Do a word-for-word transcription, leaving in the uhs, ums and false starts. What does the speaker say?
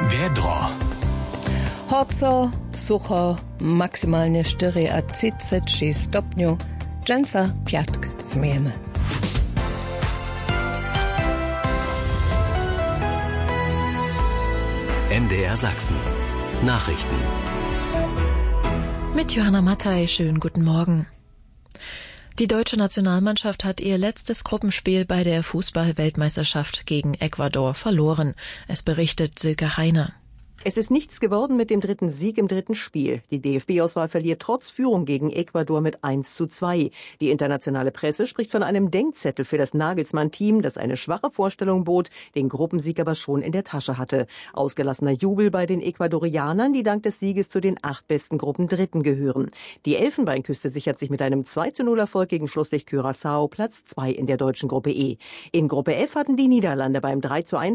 Vedro. Horco, sucho, maksymalnie cztery a trzydzieści sześć stopniów, dżęca piatk zmiemy. N D R Sachsen. Nachrichten. Mit Johanna Mattei, schönen guten Morgen. Die deutsche Nationalmannschaft hat ihr letztes Gruppenspiel bei der Fußball-Weltmeisterschaft gegen Ecuador verloren. Es berichtet Silke Heiner. Es ist nichts geworden mit dem dritten Sieg im dritten Spiel. Die D F B-Auswahl verliert trotz Führung gegen Ecuador mit eins zu zwei. Die internationale Presse spricht von einem Denkzettel für das Nagelsmann-Team, das eine schwache Vorstellung bot, den Gruppensieg aber schon in der Tasche hatte. Ausgelassener Jubel bei den Ecuadorianern, die dank des Sieges zu den acht besten Gruppendritten gehören. Die Elfenbeinküste sichert sich mit einem zwei zu null Erfolg gegen Schlusslicht Curaçao Platz zwei in der deutschen Gruppe E. In Gruppe F hatten die Niederlande beim drei zu eins